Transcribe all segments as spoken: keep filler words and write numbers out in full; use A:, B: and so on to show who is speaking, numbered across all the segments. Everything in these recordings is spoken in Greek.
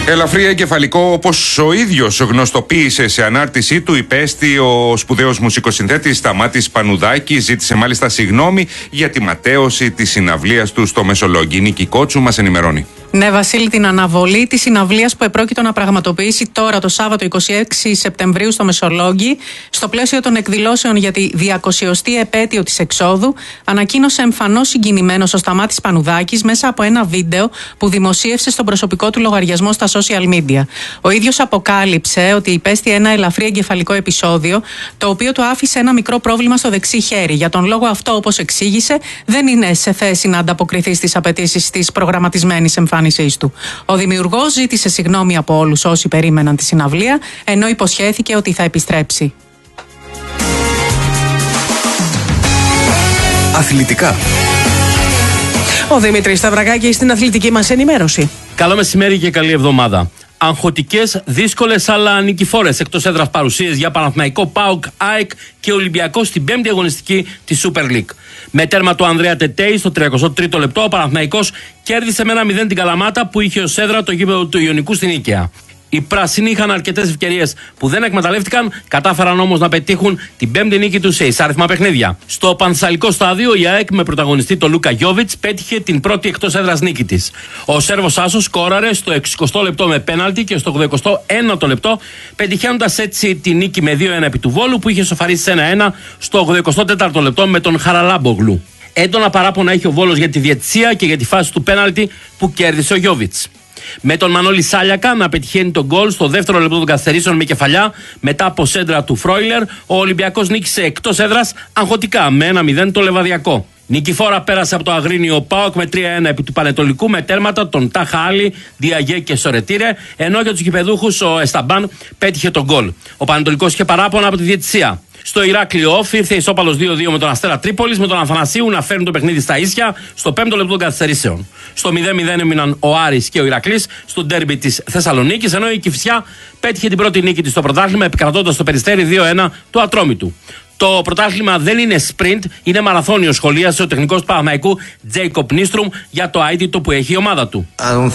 A: Ελαφρύ εγκεφαλικό, όπως ο ίδιος γνωστοποίησε σε ανάρτησή του, υπέστη ο σπουδαίος μουσικοσυνθέτης Σταμάτης Πανουδάκης. Ζήτησε μάλιστα συγγνώμη για τη ματέωση της συναυλίας του στο Μεσολόγγι. Νίκη Κότσου μας ενημερώνει.
B: Ναι, Βασίλη, την αναβολή της συναυλίας που επρόκειτο να πραγματοποιήσει τώρα το Σάββατο είκοσι έξι Σεπτεμβρίου στο Μεσολόγγι, στο πλαίσιο των εκδηλώσεων για τη διακοσιωστή επέτειο της εξόδου, ανακοίνωσε εμφανώς συγκινημένος ο Σταμάτης Πανουδάκης μέσα από ένα βίντεο που δημοσίευσε στον προσωπικό του λογαριασμό στα social media. Ο ίδιος αποκάλυψε ότι υπέστη ένα ελαφρύ εγκεφαλικό επεισόδιο, το οποίο του άφησε ένα μικρό πρόβλημα στο δεξί χέρι. Για τον λόγο αυτό, όπως εξήγησε, δεν είναι σε θέση να ανταποκριθεί στις απαιτήσεις της προγραμματισμένης εμφάνισης του. Ο δημιουργός ζήτησε συγγνώμη από όλους όσοι περίμεναν τη συναυλία, ενώ υποσχέθηκε ότι θα επιστρέψει.
C: Αθλητικά.
D: Ο Δημήτρης Σταυρακάκης στην αθλητική μας ενημέρωση.
E: Καλό μεσημέρι και καλή εβδομάδα. Αγχωτικές, δύσκολες αλλά νικηφόρες εκτός έδρας παρουσίες για Παναθηναϊκό, ΠΑΟΚ, ΑΕΚ και Ολυμπιακό στην πέμπτη αγωνιστική της Super League. Με τέρμα του Ανδρέα Τετέη στο τριακοστό τρίτο λεπτό, ο Παναθηναϊκός κέρδισε με ένα μηδέν την Καλαμάτα που είχε ως έδρα το γήπεδο του Ιωνικού στην Νίκαια. Οι πράσινοι είχαν αρκετές ευκαιρίες που δεν εκμεταλλεύτηκαν, κατάφεραν όμως να πετύχουν την πέμπτη νίκη τους σε εισάριθμα παιχνίδια. Στο Πανθεσσαλικό στάδιο, η ΑΕΚ με πρωταγωνιστή τον Λούκα Γιόβιτς πέτυχε την πρώτη εκτός έδρας νίκη της. Ο Σέρβος Άσος σκόραρε στο εξηκοστό λεπτό με πέναλτι και στο ογδοηκοστό ένατο λεπτό, πετυχαίνοντας έτσι τη νίκη με δύο ένα επί του Βόλου που είχε σοφαρίσει ένα ένα στο ογδοηκοστό τέταρτο λεπτό με τον Χαραλάμπογλου. Έντονα παράπονα έχει ο Βόλος για τη διαιτησία και για τη φάση του πέναλτι που κέρδισε ο Γιόβιτς. Με τον Μανώλη Σάλιακα να πετυχαίνει τον γκολ στο δεύτερο λεπτό των καθυστερήσεων με κεφαλιά μετά από σέντρα του Φρόιλερ, ο Ολυμπιακός νίκησε εκτός έδρας αγχωτικά με ένα μηδέν το Λεβαδιακό. Νικηφόρα πέρασε από το Αγρίνιο ΠΑΟΚ με τρία ένα επί του Πανετολικού με τέρματα τον Τάχα Άλλη, Διαγέ και Σορετήρε, ενώ για τους γηπεδούχους ο Εσταμπάν πέτυχε τον γκολ. Ο Πανετολικός είχε παράπονα από τη διαιτησία. Στο Ηράκλειο Όφ ήρθε ισόπαλος δύο δύο με τον Αστέρα Τρίπολης, με τον Αθανασίου να φέρνει το παιχνίδι στα ίσια στο πέμπτο λεπτό των καθυστερήσεων. Στο μηδέν μηδέν έμειναν ο Άρης και ο Ηρακλής στο ντέρμπι της Θεσσαλονίκης, ενώ η Κηφισιά πέτυχε την πρώτη νίκη της στο πρωτάθλημα επικρατώντας το Περιστέρι δύο ένα του Ατρόμητου. Το πρωτάθλημα δεν είναι sprint, είναι μαραθώνιο, σχολίασε ο τεχνικός του Παναθηναϊκού Τζέικοπ Νίστρουμ για το αίτητο που έχει η ομάδα του.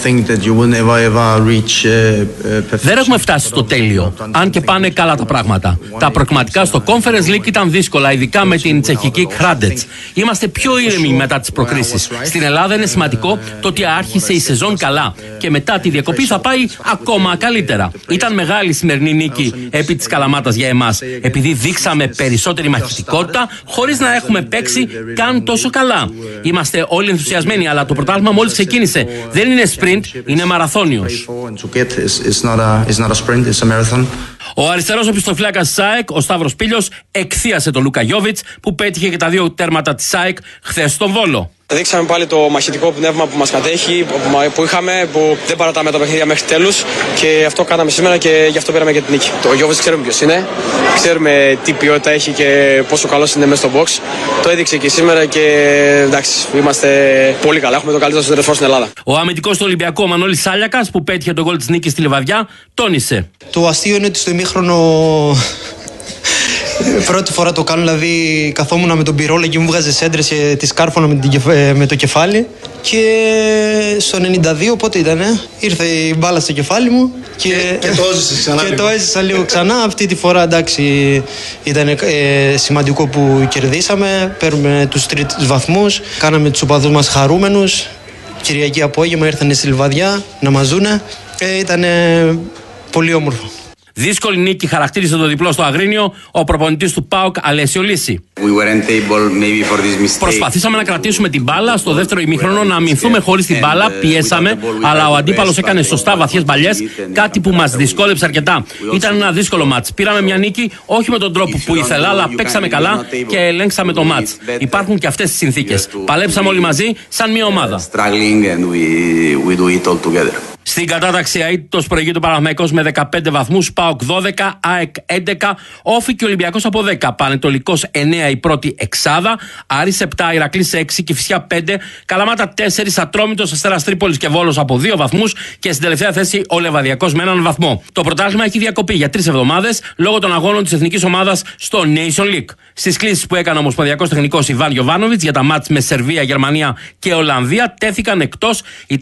E: Δεν έχουμε φτάσει στο τέλειο, αν και πάνε καλά τα πράγματα. Τα προκριματικά στο Conference League ήταν δύσκολα, ειδικά με την τσεχική Κράντετς. Είμαστε πιο ήρεμοι μετά τις προκρίσεις. Στην Ελλάδα είναι σημαντικό το ότι άρχισε η σεζόν καλά και μετά τη διακοπή θα πάει ακόμα καλύτερα. Ήταν μεγάλη σημερινή νίκη επί της Καλαμάτας για εμάς, επειδή δείξαμε περισσότερο μαχητικότητα χωρίς να έχουμε παίξει καν τόσο καλά. Είμαστε όλοι ενθουσιασμένοι, αλλά το πρωτάθλημα μόλις ξεκίνησε. Δεν είναι sprint, είναι μαραθώνιος. Ο αριστερός οπισθοφύλακας της ΑΕΚ, ο Σταύρος Πήλιος, εκθίασε τον Λούκα Γιόβιτς που πέτυχε και τα δύο τέρματα της ΑΕΚ χθες στον Βόλο.
F: Δείξαμε πάλι το μαχητικό πνεύμα που μας κατέχει, που είχαμε, που δεν παρατάμε τα παιχνίδια μέχρι τέλους και αυτό κάναμε σήμερα και γι' αυτό πήραμε και την νίκη. Το Γιόβιτς ξέρουμε ποιος είναι, ξέρουμε τι ποιότητα έχει και πόσο καλός είναι μέσα στο box. Το έδειξε και σήμερα και εντάξει, είμαστε πολύ καλά. Έχουμε το καλύτερο σεντερφόρ στην Ελλάδα.
E: Ο αμυντικός του Ολυμπιακού, ο Μανώλης Σάλιακας, που πέτυχε τον γκολ της νίκης στη Λιβαδιά, τόνισε.
G: Το αστείο είναι ότι στο ημίχρονο. Πρώτη φορά το κάνω, δηλαδή καθόμουν με τον Πυρόλα και μου βγάζε σέντρες και τη σκάρφωνα με, με το κεφάλι. Και στο ενενήντα δύο πότε ήτανε, ήρθε η μπάλα στο κεφάλι μου και,
H: και, και το έζησα ξανά.
G: Και το έζησα λίγο ξανά. Αυτή τη φορά εντάξει ήταν ε, σημαντικό που κερδίσαμε. Παίρνουμε τους τρεις βαθμούς, κάναμε τους οπαδούς μας χαρούμενους. Κυριακή απόγευμα ήρθανε στη Λιβαδιά να μας δούνε. Ε, ήτανε πολύ όμορφο.
E: Δύσκολη νίκη χαρακτήρισε το διπλό στο Αγρίνιο ο προπονητής του ΠΑΟΚ Αλέσιο Λύση. Προσπαθήσαμε να κρατήσουμε την μπάλα στο δεύτερο ημίχρονο, να αμυνθούμε χωρίς την μπάλα, πιέσαμε, αλλά ο αντίπαλος έκανε σωστά βαθιές μπαλιές, κάτι που μας δυσκόλεψε αρκετά. Ήταν ένα δύσκολο μάτς. Πήραμε μια νίκη, όχι με τον τρόπο που ήθελα, αλλά παίξαμε καλά και ελέγξαμε το μάτς. Υπάρχουν και αυτές τις συνθήκες. Παλέψαμε όλοι μαζί σαν μια ομάδα. Στην κατάταξη αίτητος προηγείται ο Παναθηναϊκός με δεκαπέντε βαθμούς, ΠΑΟΚ δώδεκα, ΑΕΚ έντεκα, Όφη και Ολυμπιακός από δέκα, Πανετολικός εννέα η πρώτη εξάδα, Άρης επτά, Ηρακλής έξι, Κηφισιά πέντε, Καλαμάτα τέσσερα, Ατρόμητος, Αστέρας Τρίπολης και Βόλος από δύο βαθμούς και στην τελευταία θέση ο Λεβαδιακός με έναν βαθμό. Το πρωτάθλημα έχει διακοπεί για τρεις εβδομάδες λόγω των αγώνων της εθνικής ομάδας στο Nation League. Στις κλήσεις που έκανε ο ομοσπονδιακός τεχνικός Ιβάν Γιοβάνοβιτς για τα μάτς με Σερβία, Γερμανία και Ολλανδία τέθηκαν εκτός οι